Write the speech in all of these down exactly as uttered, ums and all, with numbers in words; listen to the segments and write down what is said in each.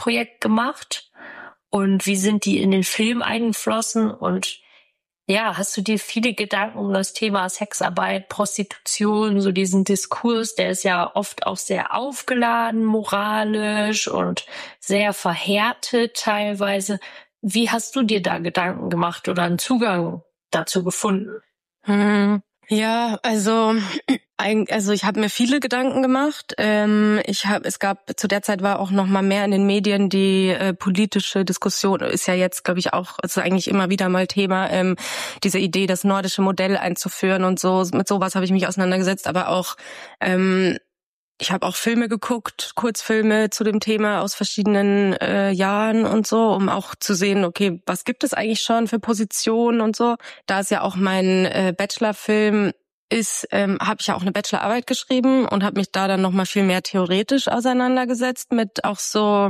Projekt gemacht? Und wie sind die in den Film eingeflossen? Und ja, hast du dir viele Gedanken um das Thema Sexarbeit, Prostitution, so diesen Diskurs, der ist ja oft auch sehr aufgeladen, moralisch und sehr verhärtet teilweise. Wie hast du dir da Gedanken gemacht oder einen Zugang dazu gefunden? Hm. Ja, also also ich habe mir viele Gedanken gemacht. Ähm, ich habe, es gab zu der Zeit war auch noch mal mehr in den Medien die äh, politische Diskussion. Ist ja jetzt, glaube ich, auch also eigentlich immer wieder mal Thema ähm, diese Idee, das nordische Modell einzuführen und so. Mit sowas habe ich mich auseinandergesetzt, aber auch ähm, ich habe auch Filme geguckt, Kurzfilme zu dem Thema aus verschiedenen äh, Jahren und so, um auch zu sehen, okay, was gibt es eigentlich schon für Positionen und so. Da es ja auch mein äh, Bachelorfilm ist, ähm, habe ich ja auch eine Bachelorarbeit geschrieben und habe mich da dann nochmal viel mehr theoretisch auseinandergesetzt mit auch so,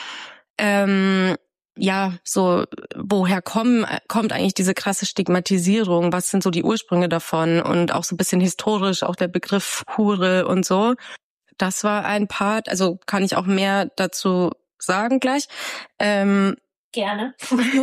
ähm, ja, so woher kommen, kommt eigentlich diese krasse Stigmatisierung, was sind so die Ursprünge davon und auch so ein bisschen historisch, auch der Begriff Hure und so. Das war ein Part, also kann ich auch mehr dazu sagen gleich. Ähm, Gerne.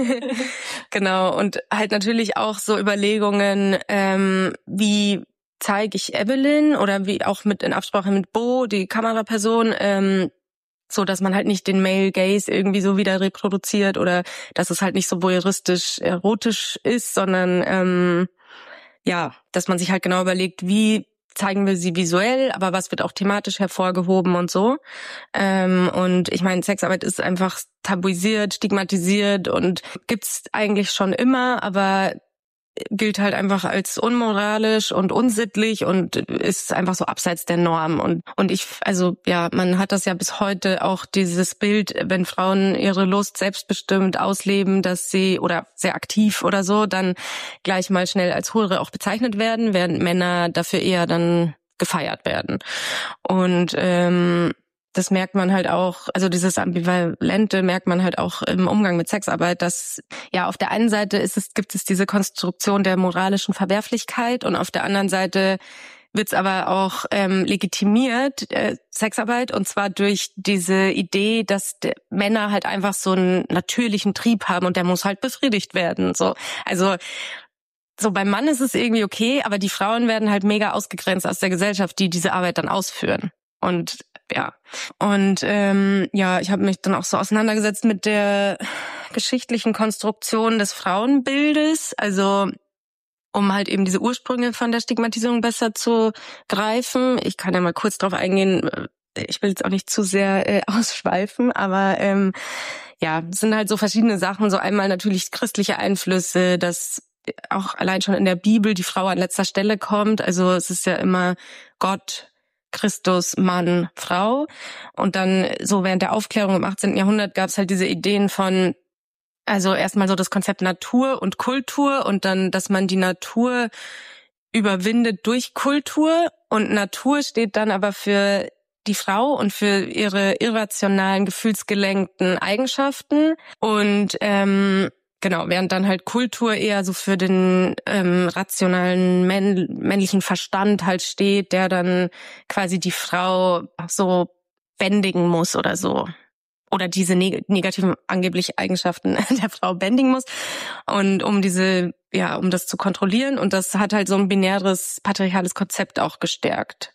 Genau, und halt natürlich auch so Überlegungen, ähm, wie zeige ich Evelyn oder wie auch mit in Absprache mit Bo, die Kameraperson, ähm, so dass man halt nicht den Male Gaze irgendwie so wieder reproduziert oder dass es halt nicht so voyeuristisch erotisch ist, sondern ähm, ja, dass man sich halt genau überlegt, wie zeigen wir sie visuell, aber was wird auch thematisch hervorgehoben und so. Ähm, und ich meine, Sexarbeit ist einfach tabuisiert, stigmatisiert und gibt's eigentlich schon immer, aber gilt halt einfach als unmoralisch und unsittlich und ist einfach so abseits der Norm. Und und ich, also ja, man hat das ja bis heute auch dieses Bild, wenn Frauen ihre Lust selbstbestimmt ausleben, dass sie oder sehr aktiv oder so, dann gleich mal schnell als Hure auch bezeichnet werden, während Männer dafür eher dann gefeiert werden. Und ähm, das merkt man halt auch, also dieses Ambivalente merkt man halt auch im Umgang mit Sexarbeit, dass ja auf der einen Seite ist es, gibt es diese Konstruktion der moralischen Verwerflichkeit und auf der anderen Seite wird es aber auch ähm, legitimiert, äh, Sexarbeit, und zwar durch diese Idee, dass die Männer halt einfach so einen natürlichen Trieb haben und der muss halt befriedigt werden. So, also so beim Mann ist es irgendwie okay, aber die Frauen werden halt mega ausgegrenzt aus der Gesellschaft, die diese Arbeit dann ausführen. Und ja, und ähm, ja, ich habe mich dann auch so auseinandergesetzt mit der geschichtlichen Konstruktion des Frauenbildes, also um halt eben diese Ursprünge von der Stigmatisierung besser zu greifen. Ich kann ja mal kurz drauf eingehen, ich will jetzt auch nicht zu sehr äh, ausschweifen, aber ähm, ja, es sind halt so verschiedene Sachen, so einmal natürlich christliche Einflüsse, dass auch allein schon in der Bibel die Frau an letzter Stelle kommt, also es ist ja immer Gott, Christus, Mann, Frau. Und dann so während der Aufklärung im achtzehnten Jahrhundert gab es halt diese Ideen von, also erstmal so das Konzept Natur und Kultur und dann, dass man die Natur überwindet durch Kultur. Und Natur steht dann aber für die Frau und für ihre irrationalen, gefühlsgelenkten Eigenschaften. Und ähm, genau, während dann halt Kultur eher so für den ähm, rationalen männ- männlichen Verstand halt steht, der dann quasi die Frau so bändigen muss oder so. Oder diese neg- negativen angeblich Eigenschaften der Frau bändigen muss. Und um diese, ja, um das zu kontrollieren. Und das hat halt so ein binäres, patriarchales Konzept auch gestärkt.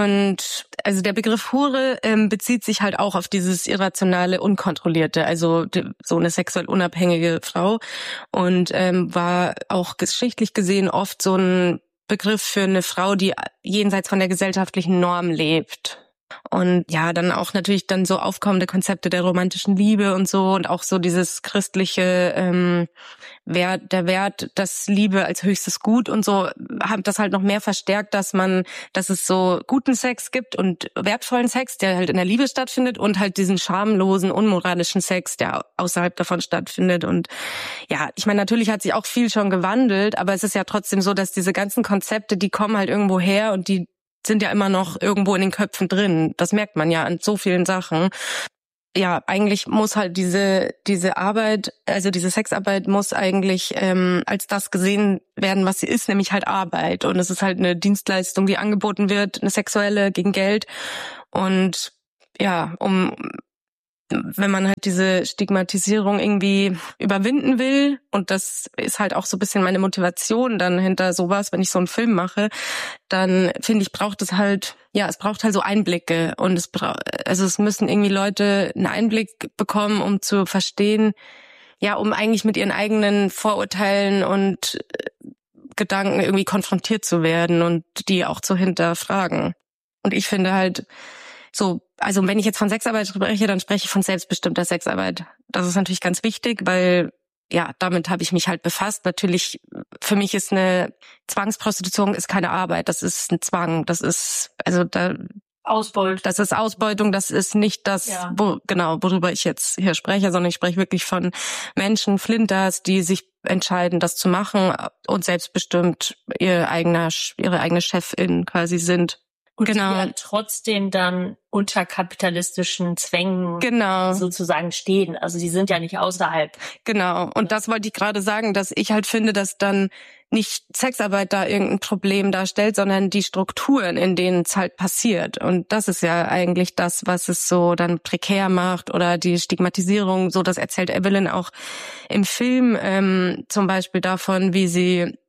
Und also der Begriff Hure ähm, bezieht sich halt auch auf dieses irrationale, unkontrollierte, also die, so eine sexuell unabhängige Frau und ähm, war auch geschichtlich gesehen oft so ein Begriff für eine Frau, die jenseits von der gesellschaftlichen Norm lebt. Und ja, dann auch natürlich dann so aufkommende Konzepte der romantischen Liebe und so und auch so dieses christliche ähm, Wert, der Wert, dass Liebe als höchstes Gut und so, hat das halt noch mehr verstärkt, dass man, dass es so guten Sex gibt und wertvollen Sex, der halt in der Liebe stattfindet und halt diesen schamlosen, unmoralischen Sex, der außerhalb davon stattfindet. Und ja, ich meine, natürlich hat sich auch viel schon gewandelt, aber es ist ja trotzdem so, dass diese ganzen Konzepte, die kommen halt irgendwo her und die sind ja immer noch irgendwo in den Köpfen drin. Das merkt man ja an so vielen Sachen. Ja, eigentlich muss halt diese diese Arbeit, also diese Sexarbeit muss eigentlich ähm, als das gesehen werden, was sie ist, nämlich halt Arbeit. Und es ist halt eine Dienstleistung, die angeboten wird, eine sexuelle gegen Geld. Und ja, um wenn man halt diese Stigmatisierung irgendwie überwinden will, und das ist halt auch so ein bisschen meine Motivation dann hinter sowas, wenn ich so einen Film mache, dann finde ich, braucht es halt, ja, es braucht halt so Einblicke, und es braucht, also es müssen irgendwie Leute einen Einblick bekommen, um zu verstehen, ja, um eigentlich mit ihren eigenen Vorurteilen und Gedanken irgendwie konfrontiert zu werden und die auch zu hinterfragen. Und ich finde halt so, also wenn ich jetzt von Sexarbeit spreche, dann spreche ich von selbstbestimmter Sexarbeit. Das ist natürlich ganz wichtig, weil ja, damit habe ich mich halt befasst. Natürlich, für mich ist eine Zwangsprostitution ist keine Arbeit, das ist ein Zwang, das ist, also da Ausbeutung. Das ist Ausbeutung, das ist nicht das, ja. wo, genau, worüber ich jetzt hier spreche, sondern ich spreche wirklich von Menschen, Flinters, die sich entscheiden, das zu machen und selbstbestimmt ihr eigener, ihre eigene Chefin quasi sind. Und genau. die ja trotzdem dann unter kapitalistischen Zwängen genau. sozusagen stehen. Also die sind ja nicht außerhalb. Genau. Und das wollte ich gerade sagen, dass ich halt finde, dass dann nicht Sexarbeit da irgendein Problem darstellt, sondern die Strukturen, in denen es halt passiert. Und das ist ja eigentlich das, was es so dann prekär macht, oder die Stigmatisierung. So, das erzählt Evelyn auch im Film, ähm, zum Beispiel davon, wie sie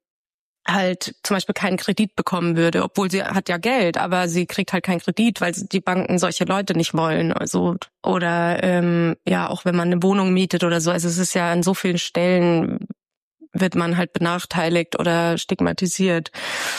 halt zum Beispiel keinen Kredit bekommen würde, obwohl sie hat ja Geld, aber sie kriegt halt keinen Kredit, weil die Banken solche Leute nicht wollen. Also oder ähm, ja, auch wenn man eine Wohnung mietet oder so. Also es ist ja an so vielen Stellen wird man halt benachteiligt oder stigmatisiert.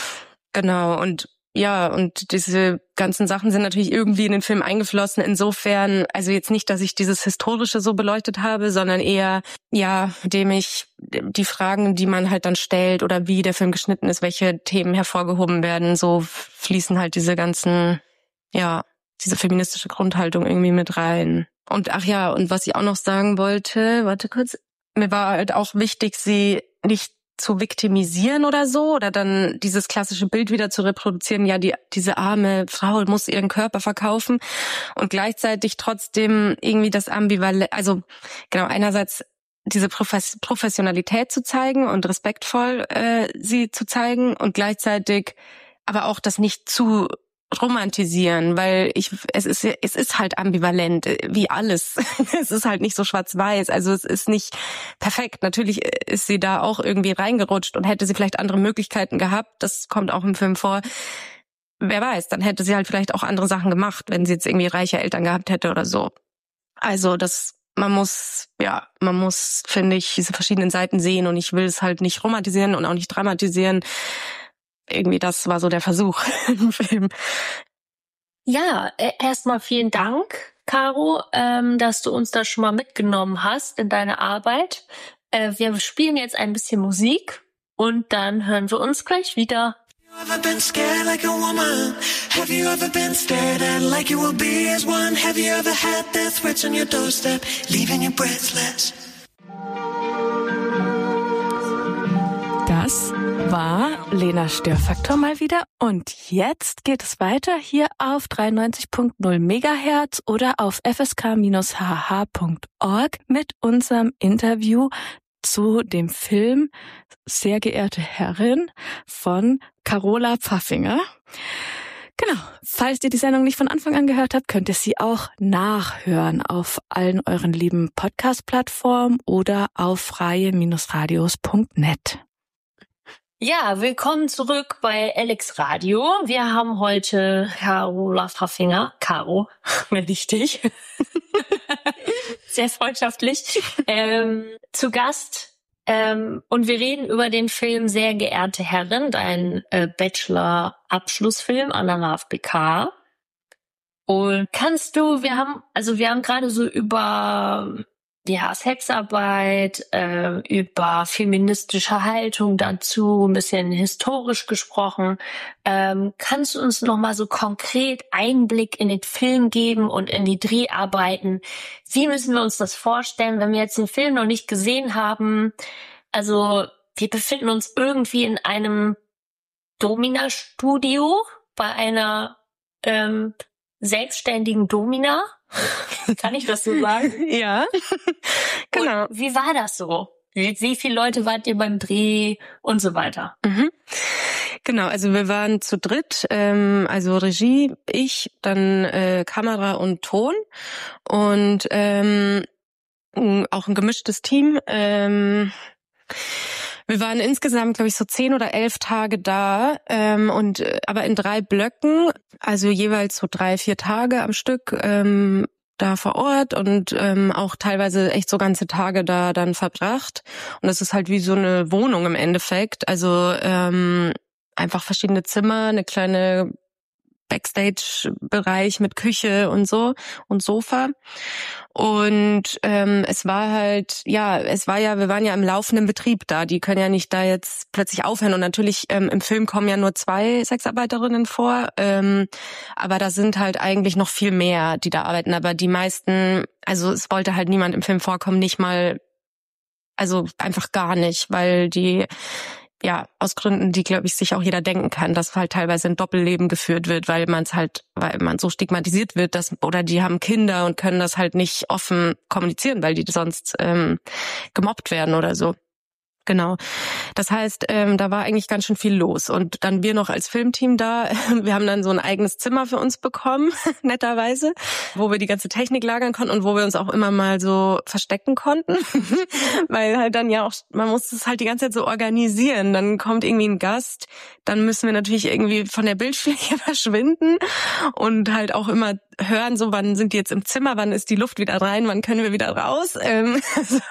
Genau, und ja, und diese ganzen Sachen sind natürlich irgendwie in den Film eingeflossen. Insofern, also jetzt nicht, dass ich dieses Historische so beleuchtet habe, sondern eher, ja, indem ich die Fragen, die man halt dann stellt oder wie der Film geschnitten ist, welche Themen hervorgehoben werden, so fließen halt diese ganzen, ja, diese feministische Grundhaltung irgendwie mit rein. Und ach ja, und was ich auch noch sagen wollte, warte kurz, mir war halt auch wichtig, sie nicht zu viktimisieren oder so, oder dann dieses klassische Bild wieder zu reproduzieren, ja, die diese arme Frau muss ihren Körper verkaufen, und gleichzeitig trotzdem irgendwie das Ambivalent, also genau, einerseits diese Profes- Professionalität zu zeigen und respektvoll äh, sie zu zeigen, und gleichzeitig aber auch das nicht zu romantisieren, weil ich es ist es ist halt ambivalent, wie alles. Es ist halt nicht so schwarz-weiß, also es ist nicht perfekt. Natürlich ist sie da auch irgendwie reingerutscht, und hätte sie vielleicht andere Möglichkeiten gehabt, das kommt auch im Film vor. Wer weiß, dann hätte sie halt vielleicht auch andere Sachen gemacht, wenn sie jetzt irgendwie reiche Eltern gehabt hätte oder so. Also das man muss, ja, man muss, finde ich, diese verschiedenen Seiten sehen, und ich will es halt nicht romantisieren und auch nicht dramatisieren. Irgendwie das war so der Versuch im Film. Ja, erstmal vielen Dank, Caro, ähm, dass du uns da schon mal mitgenommen hast in deine Arbeit. Äh, wir spielen jetzt ein bisschen Musik und dann hören wir uns gleich wieder. Have you ever been scared like a woman? Have you ever been stared at like you will be as one? Have you ever had death threats on your doorstep, leaving you breathless? Das war Lena Störfaktor mal wieder, und jetzt geht es weiter hier auf dreiundneunzig Komma null Megahertz oder auf f s k Bindestrich h h Punkt org mit unserem Interview zu dem Film Sehr geehrte Herrin von Carola Pfaffinger. Genau, falls ihr die Sendung nicht von Anfang an gehört habt, könnt ihr sie auch nachhören auf allen euren lieben Podcast-Plattformen oder auf freie Radios Punkt net. Ja, willkommen zurück bei Alex Radio. Wir haben heute Carola Pfaffinger, Caro, mir wichtig, sehr freundschaftlich, ähm, zu Gast. Ähm, und wir reden über den Film Sehr geehrte Herrin, ein äh, Bachelor-Abschlussfilm an der L A F B K. Und kannst du, wir haben, also wir haben gerade so über ja, Sexarbeit, äh, über feministische Haltung dazu, ein bisschen historisch gesprochen. Ähm, kannst du uns noch mal so konkret Einblick in den Film geben und in die Dreharbeiten? Wie müssen wir uns das vorstellen, wenn wir jetzt den Film noch nicht gesehen haben? Also wir befinden uns irgendwie in einem Domina-Studio bei einer ähm, selbstständigen Domina. Kann ich das so sagen? Ja, genau. Und wie war das so? Wie, wie viele Leute wart ihr beim Dreh und so weiter? Mhm. Genau, also wir waren zu dritt, ähm, also Regie, ich, dann äh, Kamera und Ton und ähm, auch ein gemischtes Team. Ähm, wir waren insgesamt, glaube ich, so zehn oder elf Tage da, ähm, und aber in drei Blöcken, also jeweils so drei, vier Tage am Stück ähm, da vor Ort und ähm, auch teilweise echt so ganze Tage da dann verbracht. Und das ist halt wie so eine Wohnung im Endeffekt. Also ähm, einfach verschiedene Zimmer, eine kleine Backstage-Bereich mit Küche und so und Sofa. Und ähm, es war halt, ja, es war ja, wir waren ja im laufenden Betrieb da. Die können ja nicht da jetzt plötzlich aufhören. Und natürlich ähm, im Film kommen ja nur zwei Sexarbeiterinnen vor. Ähm, aber da sind halt eigentlich noch viel mehr, die da arbeiten. Aber die meisten, also es wollte halt niemand im Film vorkommen, nicht mal, also einfach gar nicht, weil die, ja, aus Gründen, die, glaube ich, sich auch jeder denken kann, dass halt teilweise ein Doppelleben geführt wird, weil man es halt, weil man so stigmatisiert wird, dass, oder die haben Kinder und können das halt nicht offen kommunizieren, weil die sonst ähm, gemobbt werden oder so. Genau. Das heißt, ähm, da war eigentlich ganz schön viel los. Und dann wir noch als Filmteam da, wir haben dann so ein eigenes Zimmer für uns bekommen, netterweise, wo wir die ganze Technik lagern konnten und wo wir uns auch immer mal so verstecken konnten. Weil halt dann ja auch, man muss das halt die ganze Zeit so organisieren. Dann kommt irgendwie ein Gast, dann müssen wir natürlich irgendwie von der Bildfläche verschwinden und halt auch immer hören, so wann sind die jetzt im Zimmer, wann ist die Luft wieder rein, wann können wir wieder raus. Ähm,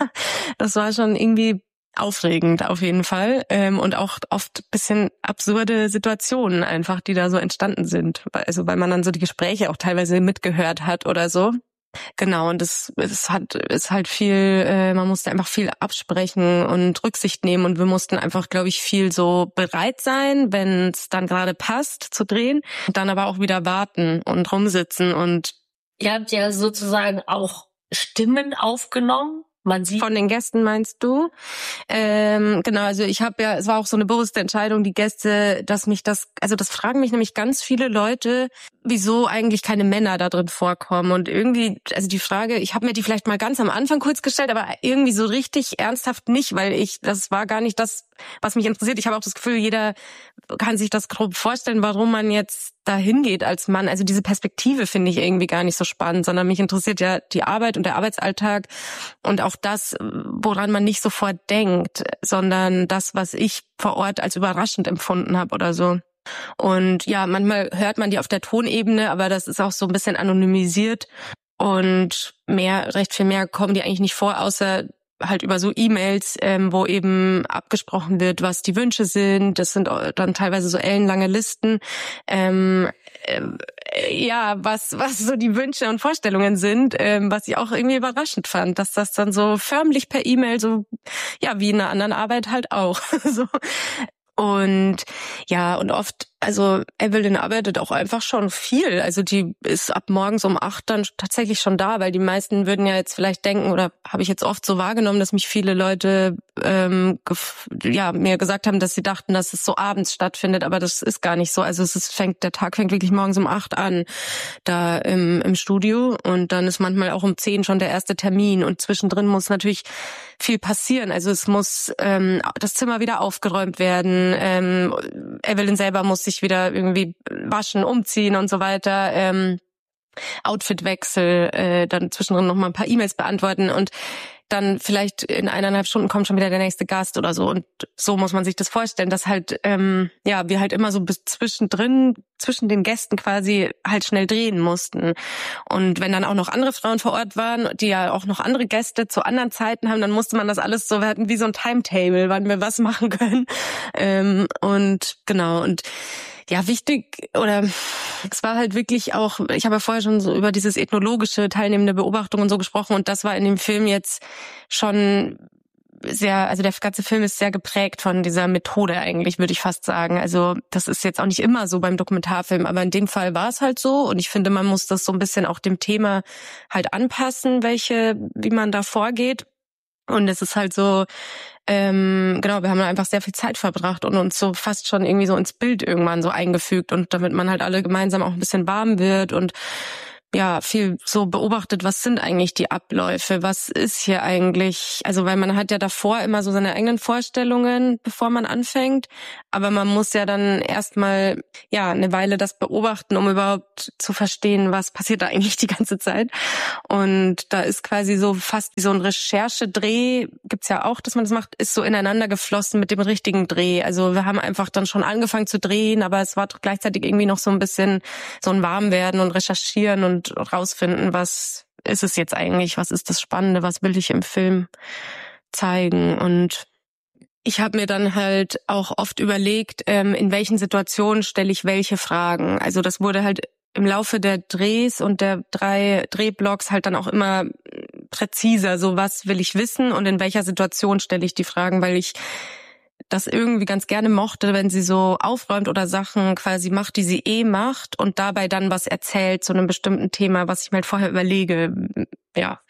das war schon irgendwie aufregend auf jeden Fall, ähm, und auch oft bisschen absurde Situationen einfach, die da so entstanden sind. Also weil man dann so die Gespräche auch teilweise mitgehört hat oder so. Genau, und es, es hat ist halt viel, äh, man musste einfach viel absprechen und Rücksicht nehmen und wir mussten einfach, glaube ich, viel so bereit sein, wenn es dann gerade passt, zu drehen und dann aber auch wieder warten und rumsitzen. Und ihr habt ja sozusagen auch Stimmen aufgenommen. Man sieht von den Gästen meinst du? Ähm, genau, also ich habe ja, es war auch so eine bewusste Entscheidung, die Gäste, dass mich das, also das fragen mich nämlich ganz viele Leute, wieso eigentlich keine Männer da drin vorkommen. Und irgendwie, also die Frage, ich habe mir die vielleicht mal ganz am Anfang kurz gestellt, aber irgendwie so richtig ernsthaft nicht, weil ich, das war gar nicht das, was mich interessiert. Ich habe auch das Gefühl, jeder kann sich das grob vorstellen, warum man jetzt da hingeht als Mann. Also diese Perspektive finde ich irgendwie gar nicht so spannend, sondern mich interessiert ja die Arbeit und der Arbeitsalltag und auch das, woran man nicht sofort denkt, sondern das, was ich vor Ort als überraschend empfunden habe oder so. Und ja, manchmal hört man die auf der Tonebene, aber das ist auch so ein bisschen anonymisiert und mehr, recht viel mehr kommen die eigentlich nicht vor, außer halt über so E-Mails, ähm, wo eben abgesprochen wird, was die Wünsche sind. Das sind dann teilweise so ellenlange Listen. Ähm, äh, ja, was was so die Wünsche und Vorstellungen sind, ähm, was ich auch irgendwie überraschend fand, dass das dann so förmlich per E-Mail so, ja, wie in einer anderen Arbeit halt auch. so. Und ja, und oft, also Evelyn arbeitet auch einfach schon viel. Also die ist ab morgens um acht dann tatsächlich schon da, weil die meisten würden ja jetzt vielleicht denken, oder habe ich jetzt oft so wahrgenommen, dass mich viele Leute ähm, ja mir gesagt haben, dass sie dachten, dass es so abends stattfindet, aber das ist gar nicht so. Also es ist, fängt der Tag fängt wirklich morgens um acht an da im, im Studio und dann ist manchmal auch um zehn schon der erste Termin und zwischendrin muss natürlich viel passieren. Also es muss ähm, das Zimmer wieder aufgeräumt werden. Ähm, Evelyn selber muss sich wieder irgendwie waschen, umziehen und so weiter. Ähm, Outfitwechsel, äh, dann zwischendrin noch mal ein paar E-Mails beantworten und dann vielleicht in eineinhalb Stunden kommt schon wieder der nächste Gast oder so. Und so muss man sich das vorstellen, dass halt, ähm, ja, wir halt immer so bis zwischendrin, zwischen den Gästen quasi halt schnell drehen mussten. Und wenn dann auch noch andere Frauen vor Ort waren, die ja auch noch andere Gäste zu anderen Zeiten haben, dann musste man das alles so, wir hatten wie so ein Timetable, wann wir was machen können. Ähm, und genau, und ja, wichtig, oder es war halt wirklich auch, ich habe ja vorher schon so über dieses ethnologische, teilnehmende Beobachtung und so gesprochen und das war in dem Film jetzt schon sehr, also der ganze Film ist sehr geprägt von dieser Methode eigentlich, würde ich fast sagen. Also das ist jetzt auch nicht immer so beim Dokumentarfilm, aber in dem Fall war es halt so und ich finde, man muss das so ein bisschen auch dem Thema halt anpassen, welche, wie man da vorgeht. Und es ist halt so, ähm, genau, wir haben einfach sehr viel Zeit verbracht und uns so fast schon irgendwie so ins Bild irgendwann so eingefügt und damit man halt alle gemeinsam auch ein bisschen warm wird und ja, viel so beobachtet, was sind eigentlich die Abläufe, was ist hier eigentlich, also weil man hat ja davor immer so seine eigenen Vorstellungen, bevor man anfängt, aber man muss ja dann erstmal, ja, eine Weile das beobachten, um überhaupt zu verstehen, was passiert da eigentlich die ganze Zeit. Und da ist quasi so fast wie so ein Recherchedreh, gibt's ja auch, dass man das macht, ist so ineinander geflossen mit dem richtigen Dreh. Also wir haben einfach dann schon angefangen zu drehen, aber es war gleichzeitig irgendwie noch so ein bisschen so ein Warmwerden und Recherchieren und und rausfinden, was ist es jetzt eigentlich, was ist das Spannende, was will ich im Film zeigen. Und ich habe mir dann halt auch oft überlegt, ähm, in welchen Situationen stelle ich welche Fragen. Also das wurde halt im Laufe der Drehs und der drei Drehblocks halt dann auch immer präziser, so was will ich wissen und in welcher Situation stelle ich die Fragen, weil ich das irgendwie ganz gerne mochte, wenn sie so aufräumt oder Sachen quasi macht, die sie eh macht und dabei dann was erzählt zu einem bestimmten Thema, was ich mir halt vorher überlege. Ja.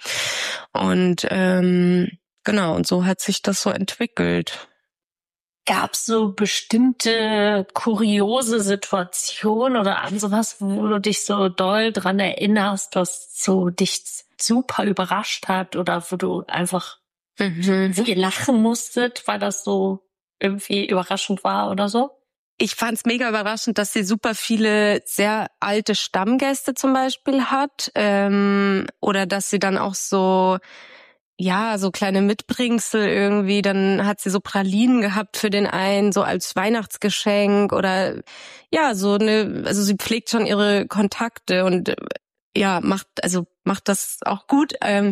Und ähm, genau, und so hat sich das so entwickelt. Gab es so bestimmte kuriose Situationen oder an sowas, wo du dich so doll dran erinnerst, was so dich super überrascht hat oder wo du einfach mhm. viel lachen musstet, weil das so irgendwie überraschend war oder so? Ich fand's mega überraschend, dass sie super viele sehr alte Stammgäste zum Beispiel hat, ähm, oder dass sie dann auch so, ja, so kleine Mitbringsel irgendwie, dann hat sie so Pralinen gehabt für den einen, so als Weihnachtsgeschenk oder ja, so eine, also sie pflegt schon ihre Kontakte und ja, macht, also macht das auch gut. Ähm,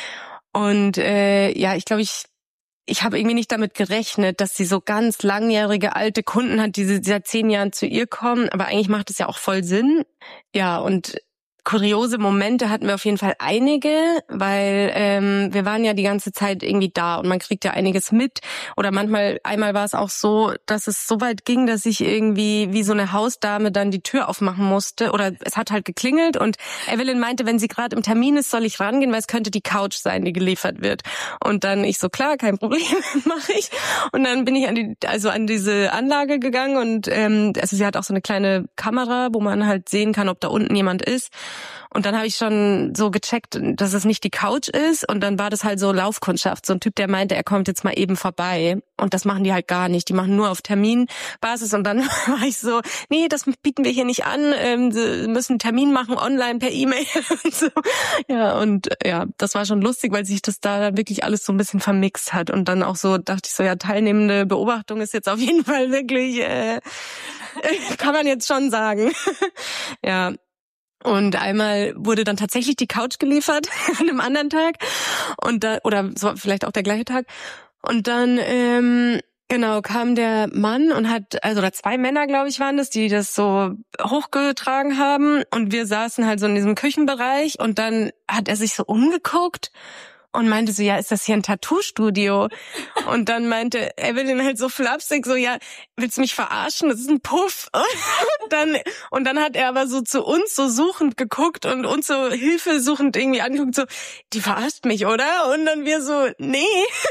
und äh, ja, ich glaube, ich Ich habe irgendwie nicht damit gerechnet, dass sie so ganz langjährige alte Kunden hat, die seit zehn Jahren zu ihr kommen. Aber eigentlich macht es ja auch voll Sinn. Ja, und kuriose Momente hatten wir auf jeden Fall einige, weil ähm, wir waren ja die ganze Zeit irgendwie da und man kriegt ja einiges mit. Oder manchmal, einmal war es auch so, dass es so weit ging, dass ich irgendwie wie so eine Hausdame dann die Tür aufmachen musste. Oder es hat halt geklingelt und Evelyn meinte, wenn sie gerade im Termin ist, soll ich rangehen, weil es könnte die Couch sein, die geliefert wird. Und dann ich so, klar, kein Problem, mache ich. Und dann bin ich an die, also an diese Anlage gegangen und ähm, also sie hat auch so eine kleine Kamera, wo man halt sehen kann, ob da unten jemand ist. Und dann habe ich schon so gecheckt, dass es nicht die Couch ist. Und dann war das halt so Laufkundschaft. So ein Typ, der meinte, er kommt jetzt mal eben vorbei. Und das machen die halt gar nicht. Die machen nur auf Terminbasis. Und dann war ich so, nee, das bieten wir hier nicht an. Ähm, sie müssen einen Termin machen, online, per E-Mail. Und so. Ja, und ja, das war schon lustig, weil sich das da dann wirklich alles so ein bisschen vermixt hat. Und dann auch so dachte ich so, ja, teilnehmende Beobachtung ist jetzt auf jeden Fall wirklich, äh, kann man jetzt schon sagen. Ja. Und einmal wurde dann tatsächlich die Couch geliefert an einem anderen Tag und da oder so vielleicht auch der gleiche Tag und dann ähm, genau kam der Mann und hat also oder zwei Männer glaube ich waren das, die das so hochgetragen haben und wir saßen halt so in diesem Küchenbereich und dann hat er sich so umgeguckt und meinte so, ja, ist das hier ein Tattoo-Studio? Und dann meinte Evelyn halt so flapsig, so, ja, willst du mich verarschen? Das ist ein Puff. Und dann, und dann hat er aber so zu uns so suchend geguckt und uns so hilfesuchend irgendwie angeguckt, so, die verarscht mich, oder? Und dann wir so, nee,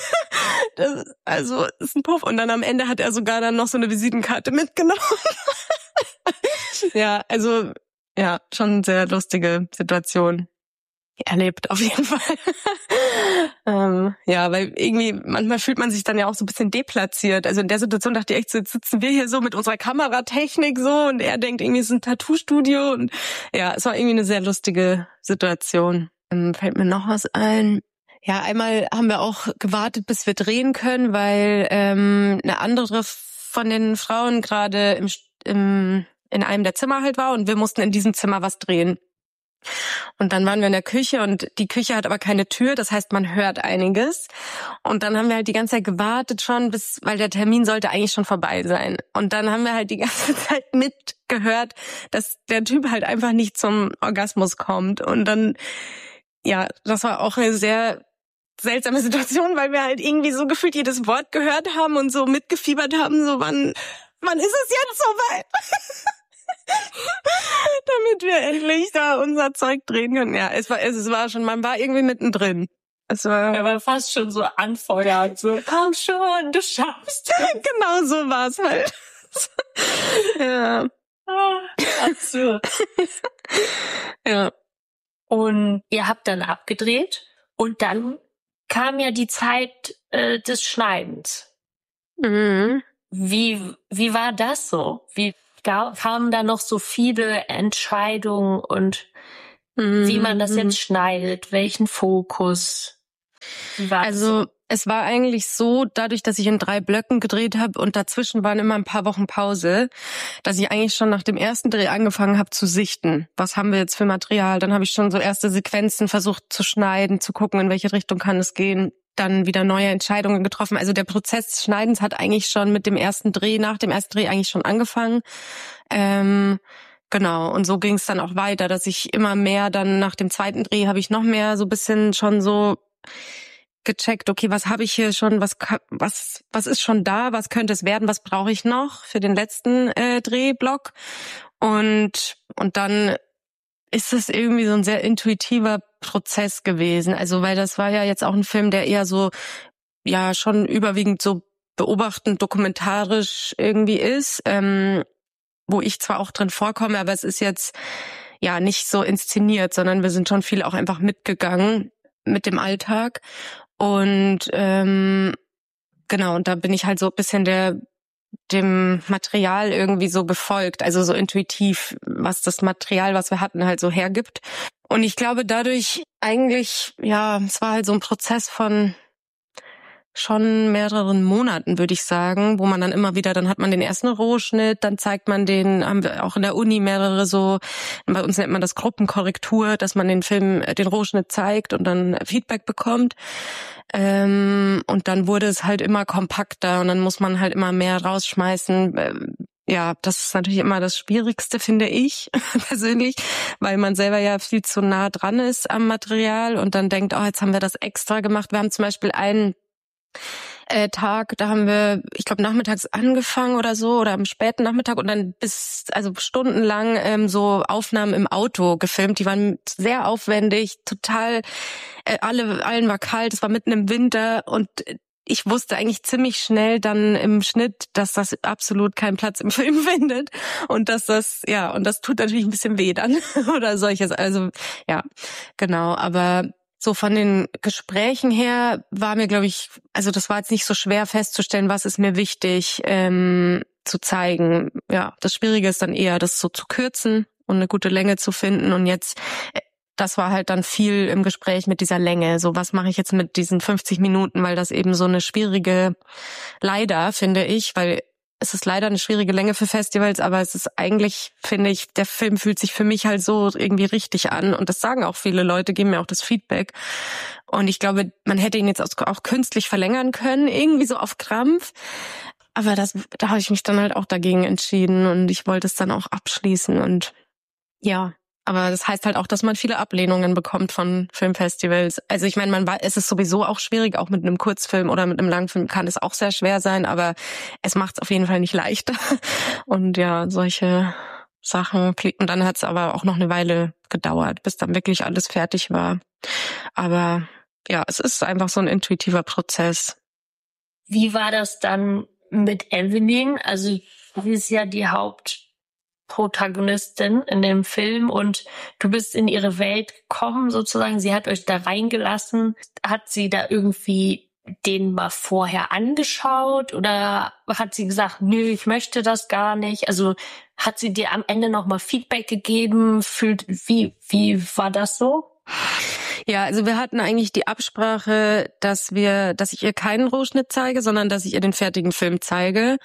das, also, das ist ein Puff. Und dann am Ende hat er sogar dann noch so eine Visitenkarte mitgenommen. Ja, also, ja, schon eine sehr lustige Situation erlebt, auf jeden Fall. ähm, ja, weil irgendwie, manchmal fühlt man sich dann ja auch so ein bisschen deplatziert. Also in der Situation dachte ich echt so, jetzt sitzen wir hier so mit unserer Kameratechnik so und er denkt irgendwie, es ist ein Tattoo-Studio und ja, es war irgendwie eine sehr lustige Situation. Dann fällt mir noch was ein. Ja, einmal haben wir auch gewartet, bis wir drehen können, weil ähm, eine andere von den Frauen gerade im, im in einem der Zimmer halt war und wir mussten in diesem Zimmer was drehen. Und dann waren wir in der Küche und die Küche hat aber keine Tür, das heißt, man hört einiges. Und dann haben wir halt die ganze Zeit gewartet schon, bis, weil der Termin sollte eigentlich schon vorbei sein. Und dann haben wir halt die ganze Zeit mitgehört, dass der Typ halt einfach nicht zum Orgasmus kommt. Und dann, ja, das war auch eine sehr seltsame Situation, weil wir halt irgendwie so gefühlt jedes Wort gehört haben und so mitgefiebert haben, so wann, wann ist es jetzt soweit? Damit wir endlich da unser Zeug drehen können. Ja, es war, es war schon, man war irgendwie mittendrin. Es war, er war fast schon so anfeuert, so, komm schon, du schaffst. Genau so war's halt. Ja. Ah, absurd. Ja. Und ihr habt dann abgedreht und dann kam ja die Zeit äh, des Schneidens. Mhm. Wie, wie war das so? Wie kamen da noch so viele Entscheidungen und Mhm. wie man das jetzt schneidet, welchen Fokus? Wie war Also das so? Es war eigentlich so, dadurch, dass ich in drei Blöcken gedreht habe und dazwischen waren immer ein paar Wochen Pause, dass ich eigentlich schon nach dem ersten Dreh angefangen habe zu sichten. Was haben wir jetzt für Material? Dann habe ich schon so erste Sequenzen versucht zu schneiden, zu gucken, in welche Richtung kann es gehen. Dann wieder neue Entscheidungen getroffen. Also der Prozess des Schneidens hat eigentlich schon mit dem ersten Dreh, nach dem ersten Dreh eigentlich schon angefangen. Ähm, genau, und so ging es dann auch weiter, dass ich immer mehr dann nach dem zweiten Dreh habe ich noch mehr so ein bisschen schon so gecheckt, okay, was habe ich hier schon, was was was ist schon da, was könnte es werden, was brauche ich noch für den letzten äh, Drehblock und und dann ist es irgendwie so ein sehr intuitiver Prozess gewesen, also weil das war ja jetzt auch ein Film, der eher so ja schon überwiegend so beobachtend dokumentarisch irgendwie ist, ähm, wo ich zwar auch drin vorkomme, aber es ist jetzt ja nicht so inszeniert, sondern wir sind schon viel auch einfach mitgegangen mit dem Alltag. Und ähm, genau, und da bin ich halt so ein bisschen der dem Material irgendwie so gefolgt, also so intuitiv, was das Material, was wir hatten, halt so hergibt. Und ich glaube dadurch eigentlich, ja, es war halt so ein Prozess von schon mehreren Monaten, würde ich sagen, wo man dann immer wieder, dann hat man den ersten Rohschnitt, dann zeigt man den, haben wir auch in der Uni mehrere so, bei uns nennt man das Gruppenkorrektur, dass man den Film, den Rohschnitt zeigt und dann Feedback bekommt. Ähm, und dann wurde es halt immer kompakter und dann muss man halt immer mehr rausschmeißen. Ähm, ja, das ist natürlich immer das Schwierigste, finde ich persönlich, weil man selber ja viel zu nah dran ist am Material und dann denkt, oh, jetzt haben wir das extra gemacht. Wir haben zum Beispiel einen Äh, Tag, da haben wir, ich glaube, nachmittags angefangen oder so oder am späten Nachmittag und dann bis, also stundenlang ähm, so Aufnahmen im Auto gefilmt. Die waren sehr aufwendig, total, äh, alle, allen war kalt, es war mitten im Winter und ich wusste eigentlich ziemlich schnell dann im Schnitt, dass das absolut keinen Platz im Film findet und dass das, ja, und das tut natürlich ein bisschen weh dann oder solches. Also, ja, genau, aber so von den Gesprächen her war mir, glaube ich, also das war jetzt nicht so schwer festzustellen, was ist mir wichtig ähm, zu zeigen. Ja, das Schwierige ist dann eher, das so zu kürzen und eine gute Länge zu finden. Und jetzt, das war halt dann viel im Gespräch mit dieser Länge. So, was mache ich jetzt mit diesen fünfzig Minuten, weil das eben so eine schwierige, leider finde ich, weil es ist leider eine schwierige Länge für Festivals, aber es ist eigentlich, finde ich, der Film fühlt sich für mich halt so irgendwie richtig an und das sagen auch viele Leute, geben mir auch das Feedback und ich glaube, man hätte ihn jetzt auch künstlich verlängern können, irgendwie so auf Krampf, aber das, da habe ich mich dann halt auch dagegen entschieden und ich wollte es dann auch abschließen und ja, aber das heißt halt auch, dass man viele Ablehnungen bekommt von Filmfestivals. Also ich meine, man war, es ist sowieso auch schwierig, auch mit einem Kurzfilm oder mit einem Langfilm kann es auch sehr schwer sein, aber es macht es auf jeden Fall nicht leichter. Und ja, solche Sachen. Und dann hat es aber auch noch eine Weile gedauert, bis dann wirklich alles fertig war. Aber ja, es ist einfach so ein intuitiver Prozess. Wie war das dann mit Evelyn? Also sie ist ja die Haupt Protagonistin in dem Film und du bist in ihre Welt gekommen sozusagen. Sie hat euch da reingelassen. Hat sie da irgendwie den mal vorher angeschaut oder hat sie gesagt, nö, ich möchte das gar nicht? Also hat sie dir am Ende nochmal Feedback gegeben? Fühlt, wie, wie war das so? Ja, also wir hatten eigentlich die Absprache, dass wir, dass ich ihr keinen Rohschnitt zeige, sondern dass ich ihr den fertigen Film zeige.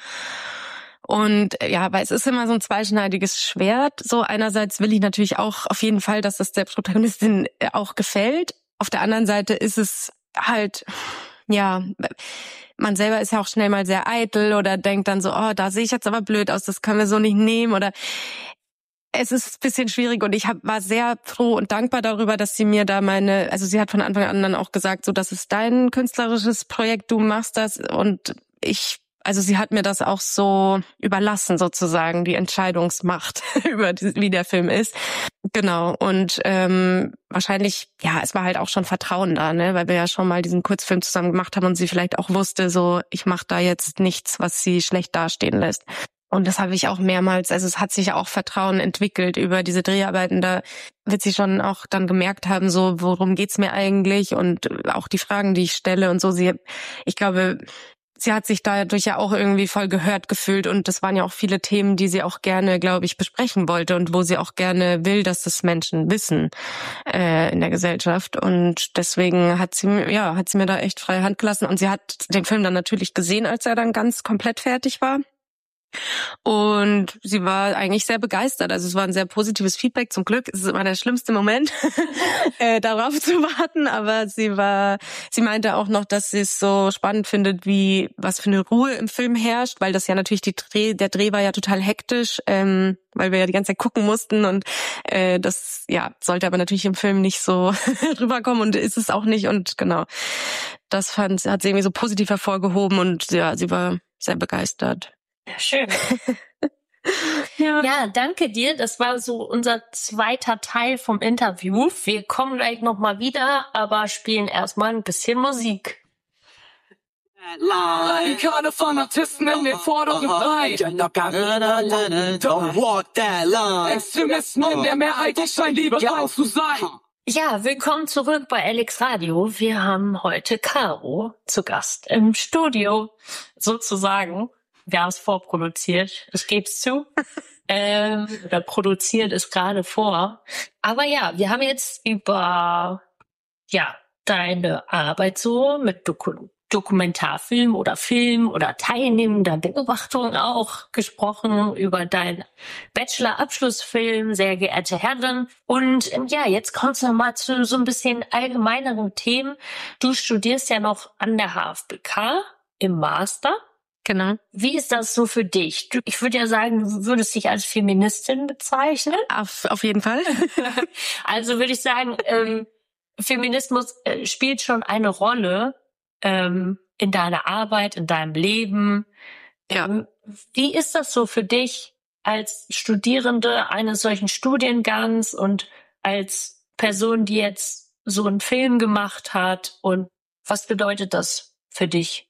Und ja, weil es ist immer so ein zweischneidiges Schwert. So einerseits will ich natürlich auch auf jeden Fall, dass das der Protagonistin auch gefällt. Auf der anderen Seite ist es halt, ja, man selber ist ja auch schnell mal sehr eitel oder denkt dann so, oh, da sehe ich jetzt aber blöd aus, das können wir so nicht nehmen oder es ist ein bisschen schwierig und ich hab, war sehr froh und dankbar darüber, dass sie mir da meine, also sie hat von Anfang an dann auch gesagt, so, das ist dein künstlerisches Projekt, du machst das und ich Also sie hat mir das auch so überlassen sozusagen, die Entscheidungsmacht über die, wie der Film ist. Genau, und ähm, wahrscheinlich, ja, es war halt auch schon Vertrauen da, ne, weil wir ja schon mal diesen Kurzfilm zusammen gemacht haben und sie vielleicht auch wusste, so, ich mache da jetzt nichts, was sie schlecht dastehen lässt. Und das habe ich auch mehrmals, also es hat sich auch Vertrauen entwickelt über diese Dreharbeiten. Da wird sie schon auch dann gemerkt haben, so, worum geht's mir eigentlich? Und auch die Fragen, die ich stelle und so. Sie, ich glaube, sie hat sich dadurch ja auch irgendwie voll gehört gefühlt. Und das waren ja auch viele Themen, die sie auch gerne, glaube ich, besprechen wollte und wo sie auch gerne will, dass das Menschen wissen äh, in der Gesellschaft. Und deswegen hat sie, ja, hat sie mir da echt freie Hand gelassen. Und sie hat den Film dann natürlich gesehen, als er dann ganz komplett fertig war. Und sie war eigentlich sehr begeistert. Also es war ein sehr positives Feedback. Zum Glück ist es immer der schlimmste Moment, äh, darauf zu warten. Aber sie war, sie meinte auch noch, dass sie es so spannend findet, wie was für eine Ruhe im Film herrscht, weil das ja natürlich die Dreh, der Dreh war ja total hektisch, ähm, weil wir ja die ganze Zeit gucken mussten und äh, das ja sollte aber natürlich im Film nicht so rüberkommen und ist es auch nicht. Und genau, das fand, hat sie irgendwie so positiv hervorgehoben und ja, sie war sehr begeistert. Ja, schön. ja. ja, danke dir. Das war so unser zweiter Teil vom Interview. Wir kommen gleich nochmal wieder, aber spielen erstmal ein bisschen Musik. Keine Fanatisten in den vorderen Reihen. Don't walk that line. Extremisten in der Mehrheit, ich scheine liberal zu sein. Ja, willkommen zurück bei Alex Radio. Wir haben heute Caro zu Gast im Studio, sozusagen. Wir haben es vorproduziert, ich gebe es zu. ähm, oder produziert es gerade vor. Aber ja, wir haben jetzt über ja deine Arbeit so mit Doku- Dokumentarfilm oder Film oder teilnehmender Beobachtung auch gesprochen, über deinen Bachelor-Abschlussfilm, sehr geehrte Herren. Und ähm, ja, jetzt kommst du mal zu so ein bisschen allgemeineren Themen. Du studierst ja noch an der H F B K im Master. Genau. Wie ist das so für dich? Du, ich würde ja sagen, du würdest dich als Feministin bezeichnen. Auf, auf jeden Fall. Also würde ich sagen, ähm, Feminismus äh, spielt schon eine Rolle ähm, in deiner Arbeit, in deinem Leben. Ja. Ähm, wie ist das so für dich als Studierende eines solchen Studiengangs und als Person, die jetzt so einen Film gemacht hat? Und was bedeutet das für dich?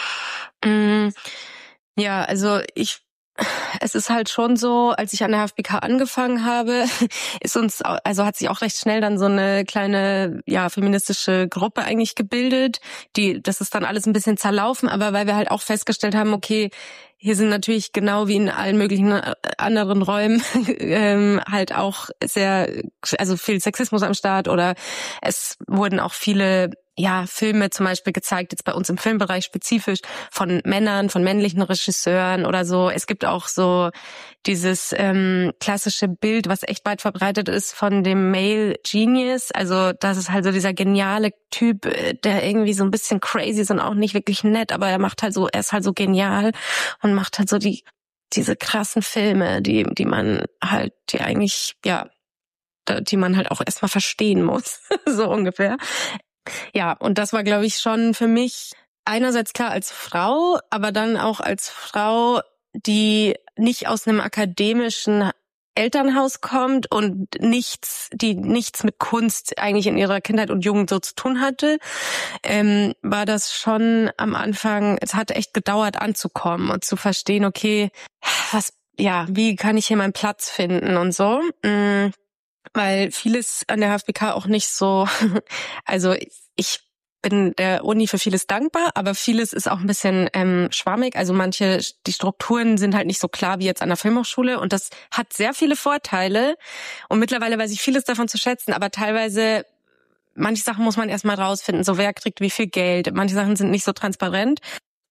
Ja, also ich, es ist halt schon so, als ich an der H F B K angefangen habe, ist uns, also hat sich auch recht schnell dann so eine kleine, ja, feministische Gruppe eigentlich gebildet. Die, das ist dann alles ein bisschen zerlaufen, aber weil wir halt auch festgestellt haben, okay, hier sind natürlich genau wie in allen möglichen anderen Räumen ähm, halt auch sehr, also viel Sexismus am Start oder es wurden auch viele ja, Filme zum Beispiel gezeigt, jetzt bei uns im Filmbereich spezifisch, von Männern, von männlichen Regisseuren oder so. Es gibt auch so dieses ähm, klassische Bild, was echt weit verbreitet ist, von dem Male Genius. Also das ist halt so dieser geniale Typ, der irgendwie so ein bisschen crazy ist und auch nicht wirklich nett, aber er macht halt so, er ist halt so genial und macht halt so die diese krassen Filme, die die man halt, die eigentlich, ja, die man halt auch erstmal verstehen muss, so ungefähr. Ja, und das war, glaube ich, schon für mich einerseits klar als Frau, aber dann auch als Frau, die nicht aus einem akademischen Elternhaus kommt und nichts, die nichts mit Kunst eigentlich in ihrer Kindheit und Jugend so zu tun hatte, ähm, war das schon am Anfang, es hat echt gedauert anzukommen und zu verstehen, okay, was, ja, wie kann ich hier meinen Platz finden und so. Mhm. Weil vieles an der H F B K auch nicht so, also ich bin der Uni für vieles dankbar, aber vieles ist auch ein bisschen ähm, schwammig. Also manche, die Strukturen sind halt nicht so klar wie jetzt an der Filmhochschule und das hat sehr viele Vorteile und mittlerweile weiß ich vieles davon zu schätzen, aber teilweise, manche Sachen muss man erstmal rausfinden, so wer kriegt wie viel Geld, manche Sachen sind nicht so transparent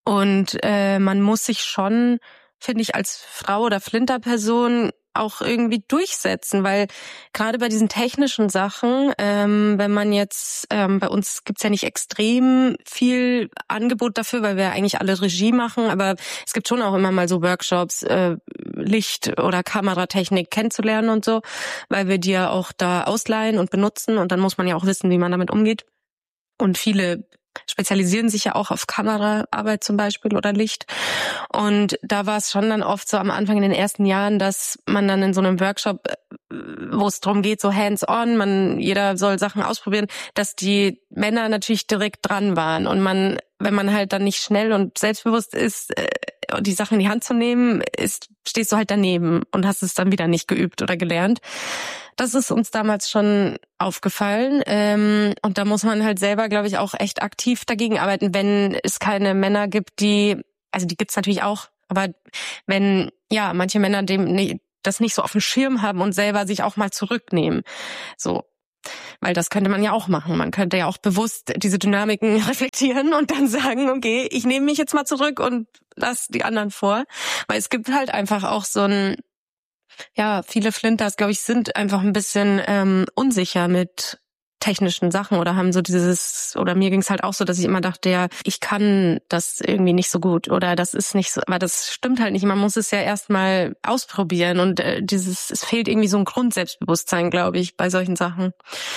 und äh, man muss sich schon, finde ich, als Frau oder Flinterperson auch irgendwie durchsetzen, weil gerade bei diesen technischen Sachen, ähm, wenn man jetzt, ähm, bei uns gibt's ja nicht extrem viel Angebot dafür, weil wir eigentlich alle Regie machen, aber es gibt schon auch immer mal so Workshops, äh, Licht- oder Kameratechnik kennenzulernen und so, weil wir die ja auch da ausleihen und benutzen und dann muss man ja auch wissen, wie man damit umgeht. Und viele spezialisieren sich ja auch auf Kameraarbeit zum Beispiel oder Licht. Und da war es schon dann oft so am Anfang in den ersten Jahren, dass man dann in so einem Workshop, wo es darum geht, so hands-on, man jeder soll Sachen ausprobieren, dass die Männer natürlich direkt dran waren. Und man, wenn man halt dann nicht schnell und selbstbewusst ist, die Sachen in die Hand zu nehmen, ist, stehst du halt daneben und hast es dann wieder nicht geübt oder gelernt. Das ist uns damals schon aufgefallen. Ähm, und da muss man halt selber, glaube ich, auch echt aktiv dagegen arbeiten, wenn es keine Männer gibt, die, also die gibt's natürlich auch, aber wenn, ja, manche Männer dem das nicht so auf dem Schirm haben und selber sich auch mal zurücknehmen. So. Weil das könnte man ja auch machen. Man könnte ja auch bewusst diese Dynamiken reflektieren und dann sagen, okay, ich nehme mich jetzt mal zurück und lass die anderen vor. Weil es gibt halt einfach auch so ein, ja, viele Flinters, glaube ich, sind einfach ein bisschen ähm, unsicher mit technischen Sachen oder haben so dieses, oder mir ging es halt auch so, dass ich immer dachte, ja, ich kann das irgendwie nicht so gut oder das ist nicht so, aber das stimmt halt nicht. Man muss es ja erstmal ausprobieren und äh, dieses, es fehlt irgendwie so ein Grundselbstbewusstsein, glaube ich, bei solchen Sachen.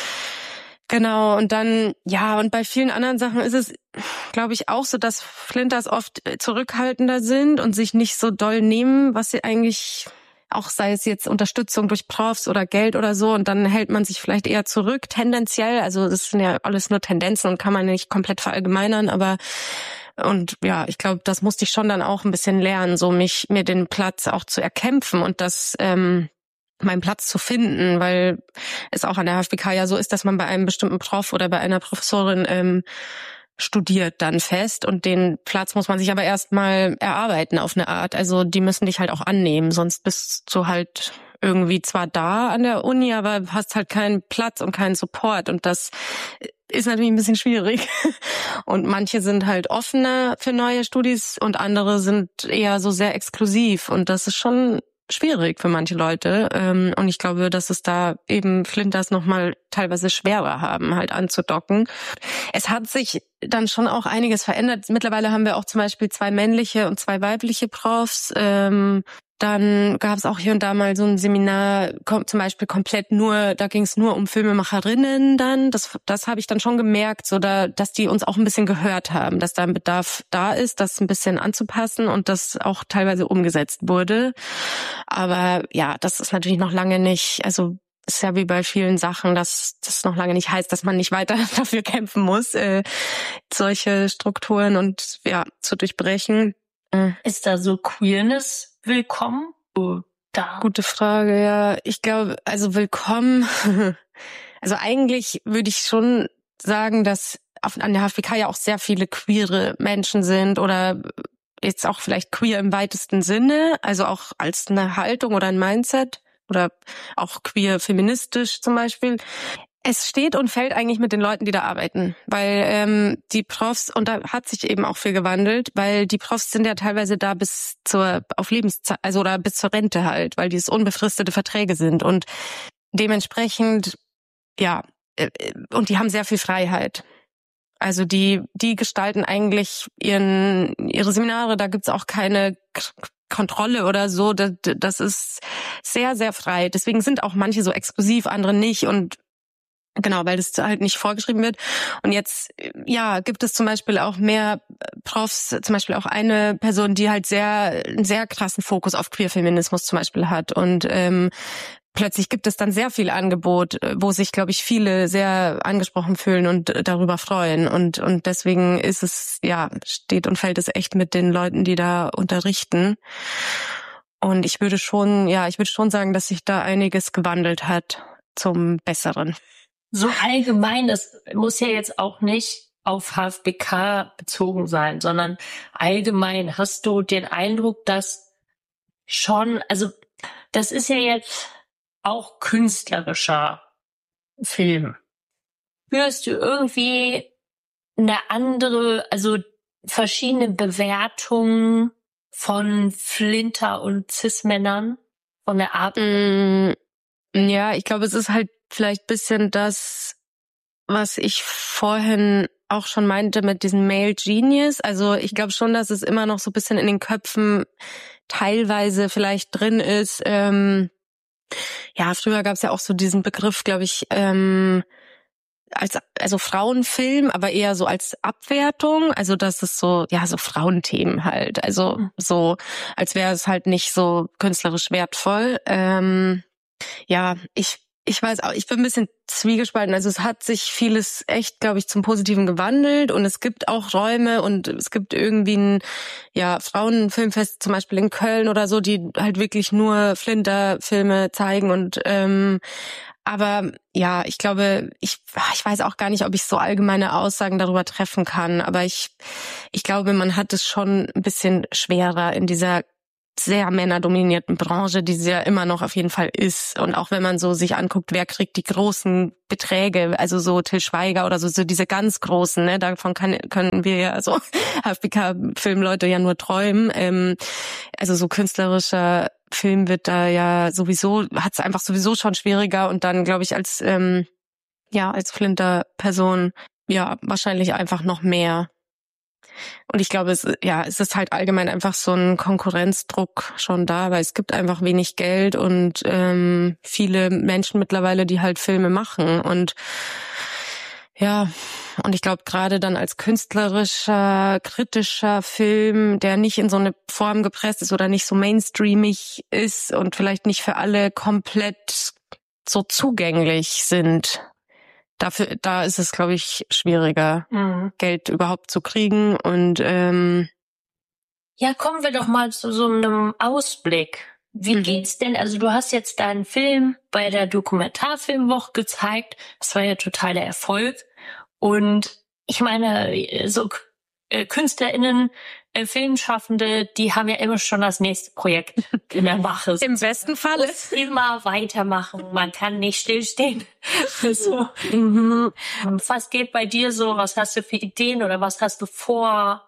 Genau, und dann, ja, und bei vielen anderen Sachen ist es, glaube ich, auch so, dass Flinters oft zurückhaltender sind und sich nicht so doll nehmen, was sie eigentlich, auch sei es jetzt Unterstützung durch Profs oder Geld oder so, und dann hält man sich vielleicht eher zurück, tendenziell. Also das sind ja alles nur Tendenzen und kann man nicht komplett verallgemeinern, aber und ja, ich glaube, das musste ich schon dann auch ein bisschen lernen, so mich mir den Platz auch zu erkämpfen und das ähm, meinen Platz zu finden, weil es auch an der H F B K ja so ist, dass man bei einem bestimmten Prof oder bei einer Professorin ähm, studiert dann fest und den Platz muss man sich aber erstmal erarbeiten auf eine Art. Also die müssen dich halt auch annehmen, sonst bist du halt irgendwie zwar da an der Uni, aber hast halt keinen Platz und keinen Support und das ist natürlich ein bisschen schwierig. Und manche sind halt offener für neue Studis und andere sind eher so sehr exklusiv und das ist schon schwierig für manche Leute. Und ich glaube, dass es da eben Flinters nochmal teilweise schwerer haben, halt anzudocken. Es hat sich dann schon auch einiges verändert. Mittlerweile haben wir auch zum Beispiel zwei männliche und zwei weibliche Profs. Ähm, dann gab es auch hier und da mal so ein Seminar, zum Beispiel komplett nur, da ging es nur um Filmemacherinnen dann. Das, das habe ich dann schon gemerkt, so da, dass die uns auch ein bisschen gehört haben, dass da ein Bedarf da ist, das ein bisschen anzupassen und das auch teilweise umgesetzt wurde. Aber ja, das ist natürlich noch lange nicht, also ist ja wie bei vielen Sachen, dass das noch lange nicht heißt, dass man nicht weiter dafür kämpfen muss, äh, solche Strukturen und ja zu durchbrechen. Ist da so Queerness willkommen? Oh, da. Gute Frage, ja. Ich glaube, also willkommen. Also eigentlich würde ich schon sagen, dass auf, an der H F B K ja auch sehr viele queere Menschen sind oder jetzt auch vielleicht queer im weitesten Sinne, also auch als eine Haltung oder ein Mindset oder auch queer feministisch zum Beispiel. Es steht und fällt eigentlich mit den Leuten, die da arbeiten, weil ähm, die Profs, und da hat sich eben auch viel gewandelt, weil die Profs sind ja teilweise da bis zur, auf Lebenszeit, also oder bis zur Rente halt, weil dies unbefristete Verträge sind und dementsprechend, ja, äh, und die haben sehr viel Freiheit. Also die, die gestalten eigentlich ihren, ihre Seminare, da gibt's auch keine Kontrolle oder so, das, das ist sehr, sehr frei. Deswegen sind auch manche so exklusiv, andere nicht und genau, weil das halt nicht vorgeschrieben wird. Und jetzt, ja, gibt es zum Beispiel auch mehr Profs, zum Beispiel auch eine Person, die halt sehr, einen sehr krassen Fokus auf Queerfeminismus zum Beispiel hat. Und ähm, plötzlich gibt es dann sehr viel Angebot, wo sich, glaube ich, viele sehr angesprochen fühlen und darüber freuen. Und und deswegen ist es, ja, steht und fällt es echt mit den Leuten, die da unterrichten. Und ich würde schon, ja, ich würde schon sagen, dass sich da einiges gewandelt hat zum Besseren. So allgemein, das muss ja jetzt auch nicht auf H F B K bezogen sein, sondern allgemein hast du den Eindruck, dass schon, also das ist ja jetzt auch künstlerischer Film. Spürst du irgendwie eine andere, also verschiedene Bewertungen von Flinter und Cis-Männern von der Art? Mm, ja, ich glaube, es ist halt vielleicht bisschen das, was ich vorhin auch schon meinte mit diesem Male Genius. Also ich glaube schon, dass es immer noch so ein bisschen in den Köpfen teilweise vielleicht drin ist. Ähm, ja, früher gab es ja auch so diesen Begriff, glaube ich, ähm, als also Frauenfilm, aber eher so als Abwertung. Also das ist so, ja, so Frauenthemen halt. Also so, als wäre es halt nicht so künstlerisch wertvoll. Ähm, ja, ich Ich weiß auch, ich bin ein bisschen zwiegespalten. Also es hat sich vieles echt, glaube ich, zum Positiven gewandelt und es gibt auch Räume und es gibt irgendwie ein ja, Frauenfilmfest zum Beispiel in Köln oder so, die halt wirklich nur Flinter-Filme zeigen und ähm, aber ja, ich glaube, ich ich weiß auch gar nicht, ob ich so allgemeine Aussagen darüber treffen kann, aber ich ich glaube, man hat es schon ein bisschen schwerer in dieser sehr männerdominierten Branche, die sie ja immer noch auf jeden Fall ist. Und auch wenn man so sich anguckt, wer kriegt die großen Beträge, also so Til Schweiger oder so, so diese ganz großen, ne, davon kann, können wir ja so H F B K-Filmleute ja nur träumen. Ähm, also so künstlerischer Film wird da ja sowieso, hat es einfach sowieso schon schwieriger und dann, glaube ich, als ähm, ja als Flinter-Person ja wahrscheinlich einfach noch mehr. Und ich glaube, es, ja, es ist halt allgemein einfach so ein Konkurrenzdruck schon da, weil es gibt einfach wenig Geld und ähm, viele Menschen mittlerweile, die halt Filme machen. Und ja, und ich glaube, gerade dann als künstlerischer, kritischer Film, der nicht in so eine Form gepresst ist oder nicht so mainstreamig ist und vielleicht nicht für alle komplett so zugänglich sind, Dafür, da ist es, glaube ich, schwieriger, mhm. Geld überhaupt zu kriegen. Und ähm ja, kommen wir doch mal zu so einem Ausblick. Wie mhm. geht's denn? Also du hast jetzt deinen Film bei der Dokumentarfilmwoche gezeigt. Das war ja total der Erfolg. Und ich meine, so äh, KünstlerInnen, äh, Filmschaffende, die haben ja immer schon das nächste Projekt in der Mache. Im besten Falle. Immer weitermachen. Man kann nicht stillstehen. so. mhm. Was geht bei dir so? Was hast du für Ideen oder was hast du vor?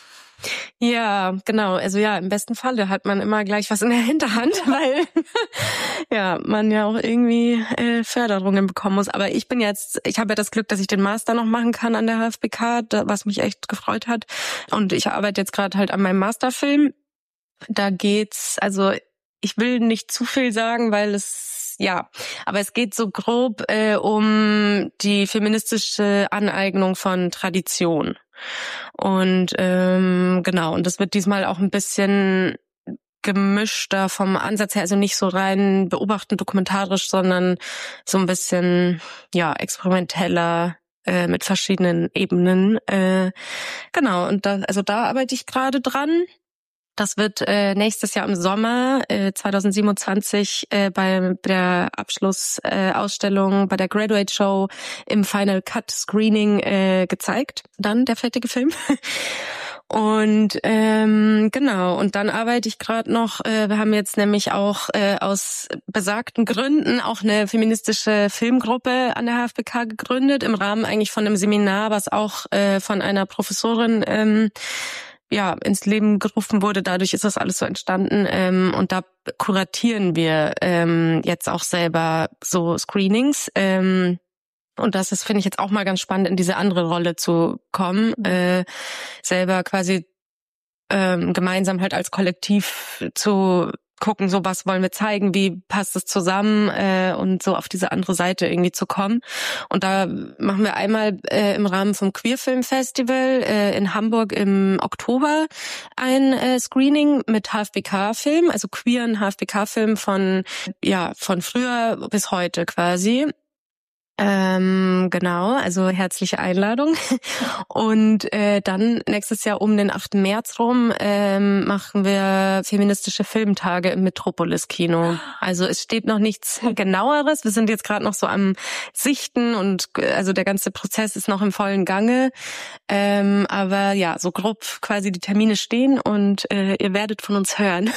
Ja, genau. Also ja, im besten Falle hat man immer gleich was in der Hinterhand, weil ja man ja auch irgendwie äh, Förderungen bekommen muss. Aber ich bin jetzt, ich habe ja das Glück, dass ich den Master noch machen kann an der H F B K, was mich echt gefreut hat. Und ich arbeite jetzt gerade halt an meinem Masterfilm. Da geht's, also ich will nicht zu viel sagen, weil es ja, aber es geht so grob äh, um die feministische Aneignung von Tradition. Und ähm, genau, und das wird diesmal auch ein bisschen gemischter vom Ansatz her, also nicht so rein beobachtend dokumentarisch, sondern so ein bisschen ja experimenteller äh, mit verschiedenen Ebenen. Äh, genau, und da, also da arbeite ich gerade dran. Das wird äh, nächstes Jahr im Sommer äh, zwanzig siebenundzwanzig äh, bei der Abschlussausstellung äh, bei der Graduate Show im Final Cut Screening äh, gezeigt. Dann der fertige Film. Und ähm, genau, und dann arbeite ich gerade noch, äh, wir haben jetzt nämlich auch äh, aus besagten Gründen auch eine feministische Filmgruppe an der H F B K gegründet, im Rahmen eigentlich von einem Seminar, was auch äh, von einer Professorin ähm, ja ins Leben gerufen wurde. Dadurch ist das alles so entstanden. Ähm, und da kuratieren wir ähm, jetzt auch selber so Screenings. Ähm, und das ist, finde ich, jetzt auch mal ganz spannend, in diese andere Rolle zu kommen. Mhm. Äh, selber quasi ähm, gemeinsam halt als Kollektiv zu gucken, so was wollen wir zeigen, wie passt es zusammen äh, und so auf diese andere Seite irgendwie zu kommen. Und da machen wir einmal äh, im Rahmen vom Queer Film Festival äh, in Hamburg im Oktober ein äh, Screening mit H F B K-Film, also queeren H F B K-Film von ja von früher bis heute quasi. Ähm, genau, also herzliche Einladung. Und äh, dann nächstes Jahr um den achten März rum ähm, machen wir feministische Filmtage im Metropolis-Kino. Also es steht noch nichts Genaueres. Wir sind jetzt gerade noch so am Sichten und also der ganze Prozess ist noch im vollen Gange. Ähm, aber ja, so grob quasi die Termine stehen und äh, ihr werdet von uns hören.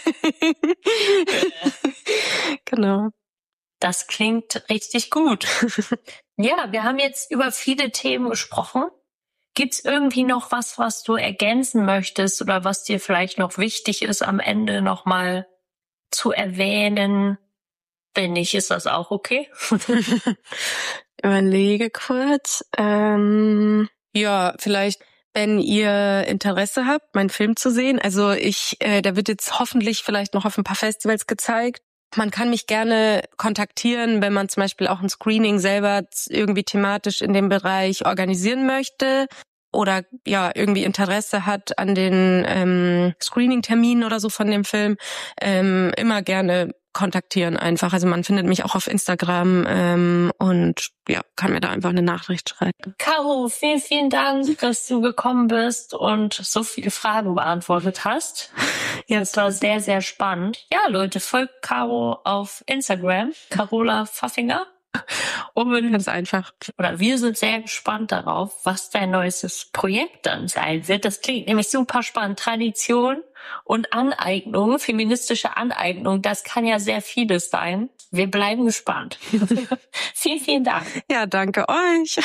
Genau. Das klingt richtig gut. Ja, wir haben jetzt über viele Themen gesprochen. Gibt's irgendwie noch was, was du ergänzen möchtest oder was dir vielleicht noch wichtig ist, am Ende nochmal zu erwähnen? Wenn nicht, ist das auch okay. Überlege kurz. Ähm, ja, vielleicht, wenn ihr Interesse habt, meinen Film zu sehen. Also ich, äh, der wird jetzt hoffentlich vielleicht noch auf ein paar Festivals gezeigt. Man kann mich gerne kontaktieren, wenn man zum Beispiel auch ein Screening selber irgendwie thematisch in dem Bereich organisieren möchte oder ja irgendwie Interesse hat an den ähm, Screening-Terminen oder so von dem Film. Ähm, immer gerne kontaktieren einfach. Also man findet mich auch auf Instagram ähm, und ja, kann mir da einfach eine Nachricht schreiben. Caro, vielen, vielen Dank, dass du gekommen bist und so viele Fragen beantwortet hast. Ja, es war sehr, sehr spannend. Ja, Leute, folgt Caro auf Instagram, Carola Pfaffinger. Und ganz einfach. Oder wir sind sehr gespannt darauf, was dein neuestes Projekt dann sein wird. Das klingt nämlich super spannend. Tradition und Aneignung, feministische Aneignung, das kann ja sehr vieles sein. Wir bleiben gespannt. Vielen, vielen Dank. Ja, danke euch.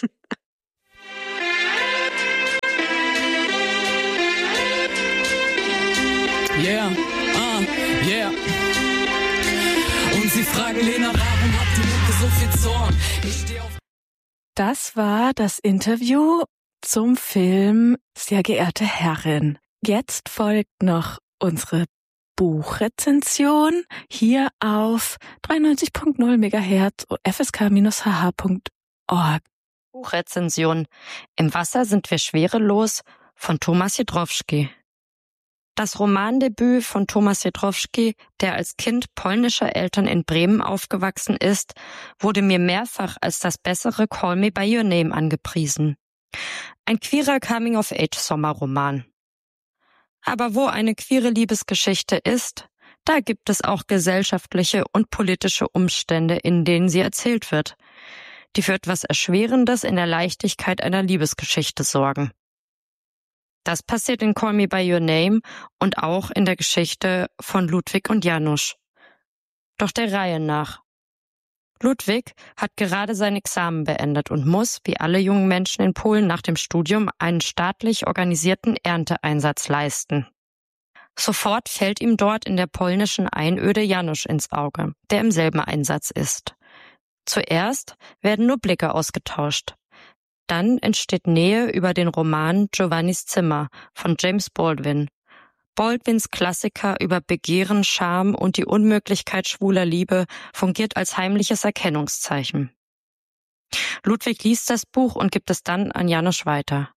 Yeah, ah, yeah. Und sie fragen Lena, warum hat die Mucke so viel Zorn? Ich steh auf. Das war das Interview zum Film Sehr geehrte Herrin. Jetzt folgt noch unsere Buchrezension hier auf dreiundneunzig Komma null Megahertz und f s k Bindestrich h h Punkt org. Buchrezension. Im Wasser sind wir schwerelos von Thomas Jedrowski. Das Romandebüt von Thomas Jedrowski, der als Kind polnischer Eltern in Bremen aufgewachsen ist, wurde mir mehrfach als das bessere Call Me by Your Name angepriesen. Ein queerer Coming-of-Age-Sommerroman. Aber wo eine queere Liebesgeschichte ist, da gibt es auch gesellschaftliche und politische Umstände, in denen sie erzählt wird, die für etwas Erschwerendes in der Leichtigkeit einer Liebesgeschichte sorgen. Das passiert in Call Me by Your Name und auch in der Geschichte von Ludwig und Janusz. Doch der Reihe nach. Ludwig hat gerade sein Examen beendet und muss, wie alle jungen Menschen in Polen nach dem Studium, einen staatlich organisierten Ernteeinsatz leisten. Sofort fällt ihm dort in der polnischen Einöde Janusz ins Auge, der im selben Einsatz ist. Zuerst werden nur Blicke ausgetauscht. Dann entsteht Nähe über den Roman Giovannis Zimmer von James Baldwin. Baldwins Klassiker über Begehren, Scham und die Unmöglichkeit schwuler Liebe fungiert als heimliches Erkennungszeichen. Ludwig liest das Buch und gibt es dann an Janusz weiter.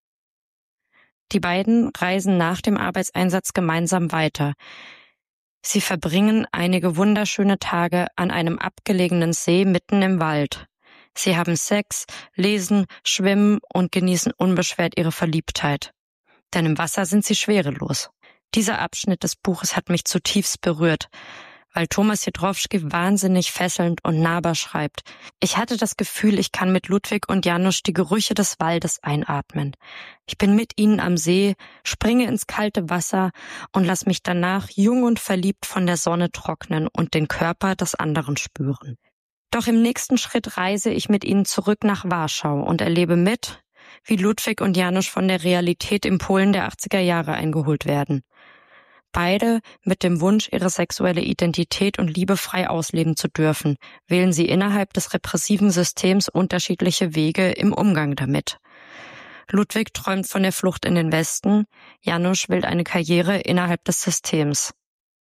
Die beiden reisen nach dem Arbeitseinsatz gemeinsam weiter. Sie verbringen einige wunderschöne Tage an einem abgelegenen See mitten im Wald. Sie haben Sex, lesen, schwimmen und genießen unbeschwert ihre Verliebtheit. Denn im Wasser sind sie schwerelos. Dieser Abschnitt des Buches hat mich zutiefst berührt, weil Thomas Jedrowski wahnsinnig fesselnd und nahbar schreibt. Ich hatte das Gefühl, ich kann mit Ludwig und Janusz die Gerüche des Waldes einatmen. Ich bin mit ihnen am See, springe ins kalte Wasser und lass mich danach jung und verliebt von der Sonne trocknen und den Körper des anderen spüren. Doch im nächsten Schritt reise ich mit ihnen zurück nach Warschau und erlebe mit, wie Ludwig und Janusz von der Realität im Polen der achtziger Jahre eingeholt werden. Beide mit dem Wunsch, ihre sexuelle Identität und Liebe frei ausleben zu dürfen, wählen sie innerhalb des repressiven Systems unterschiedliche Wege im Umgang damit. Ludwig träumt von der Flucht in den Westen, Janusz will eine Karriere innerhalb des Systems.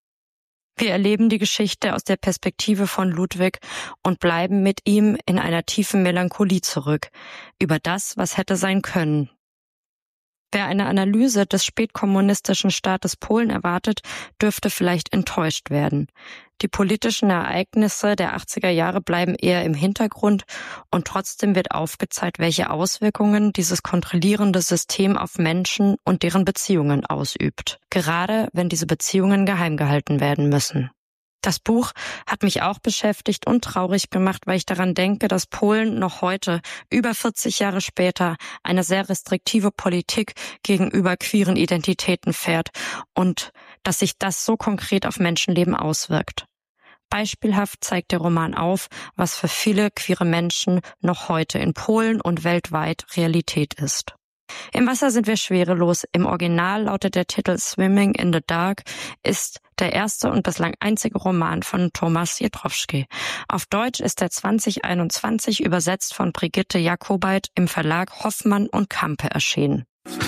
Wir erleben die Geschichte aus der Perspektive von Ludwig und bleiben mit ihm in einer tiefen Melancholie zurück, über das, was hätte sein können. Wer eine Analyse des spätkommunistischen Staates Polen erwartet, dürfte vielleicht enttäuscht werden. Die politischen Ereignisse der achtziger Jahre bleiben eher im Hintergrund und trotzdem wird aufgezeigt, welche Auswirkungen dieses kontrollierende System auf Menschen und deren Beziehungen ausübt, gerade wenn diese Beziehungen geheim gehalten werden müssen. Das Buch hat mich auch beschäftigt und traurig gemacht, weil ich daran denke, dass Polen noch heute, über vierzig Jahre später, eine sehr restriktive Politik gegenüber queeren Identitäten fährt und dass sich das so konkret auf Menschenleben auswirkt. Beispielhaft zeigt der Roman auf, was für viele queere Menschen noch heute in Polen und weltweit Realität ist. Im Wasser sind wir schwerelos. Im Original lautet der Titel Swimming in the Dark, ist der erste und bislang einzige Roman von Thomas Jedrowski. Auf Deutsch ist er zwanzig einundzwanzig übersetzt von Brigitte Jakobait im Verlag Hoffmann und Campe erschienen.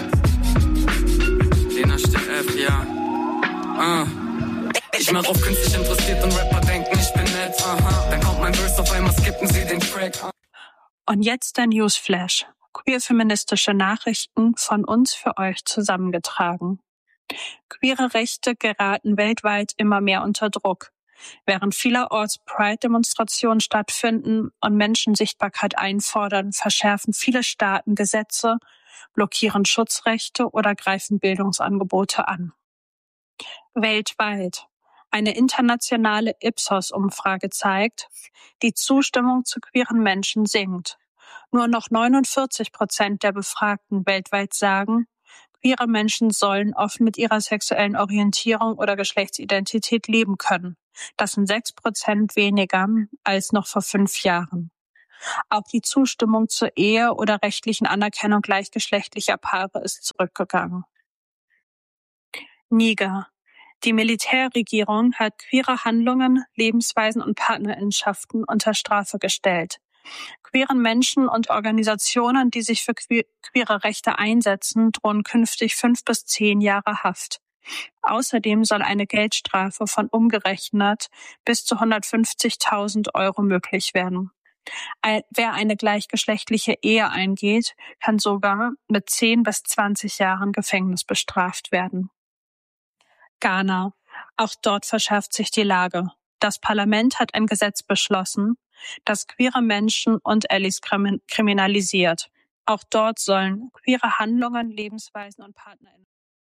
Lena F, ja. Ah. Ich mach auf künstlich interessiert und Rapper denken, ich bin nett. Aha. Dann kommt mein Verse, auf einmal skippen sie den Track. Und jetzt der Newsflash. Queer-feministische Nachrichten von uns für euch zusammengetragen. Queere Rechte geraten weltweit immer mehr unter Druck. Während vielerorts Pride-Demonstrationen stattfinden und Menschen Sichtbarkeit einfordern, verschärfen viele Staaten Gesetze, blockieren Schutzrechte oder greifen Bildungsangebote an. Weltweit. Eine internationale Ipsos-Umfrage zeigt, die Zustimmung zu queeren Menschen sinkt. Nur noch neunundvierzig Prozent der Befragten weltweit sagen, queere Menschen sollen offen mit ihrer sexuellen Orientierung oder Geschlechtsidentität leben können. Das sind sechs Prozent weniger als noch vor fünf Jahren. Auch die Zustimmung zur Ehe oder rechtlichen Anerkennung gleichgeschlechtlicher Paare ist zurückgegangen. Niger. Die Militärregierung hat queere Handlungen, Lebensweisen und Partnerinnenschaften unter Strafe gestellt. Queeren Menschen und Organisationen, die sich für queere Rechte einsetzen, drohen künftig fünf bis zehn Jahre Haft. Außerdem soll eine Geldstrafe von umgerechnet bis zu hundertfünfzigtausend Euro möglich werden. Wer eine gleichgeschlechtliche Ehe eingeht, kann sogar mit zehn bis zwanzig Jahren Gefängnis bestraft werden. Ghana. Auch dort verschärft sich die Lage. Das Parlament hat ein Gesetz beschlossen, das queere Menschen und Allies kriminalisiert. Auch dort sollen queere Handlungen, Lebensweisen und PartnerInnen